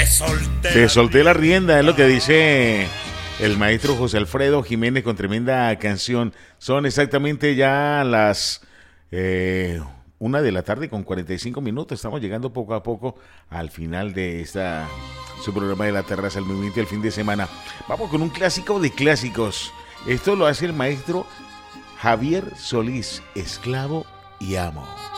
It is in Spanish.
Te solté la rienda, es lo que dice el maestro José Alfredo Jiménez con tremenda canción. Son exactamente ya las 1:00 p.m. con 45 minutos. Estamos llegando poco a poco al final de su programa de La Terraza, el movimiento del fin de semana. Vamos con un clásico de clásicos. Esto lo hace el maestro Javier Solís, Esclavo y Amo.